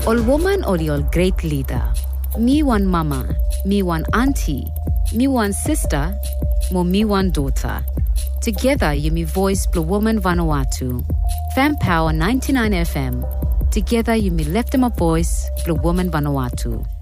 All woman or your great leader. Me one mama, me one auntie, me one sister, mo me one daughter. Together you me voice Blue Woman Vanuatu. Fan Power 99 FM. Together you me lift them a voice Blue Woman Vanuatu.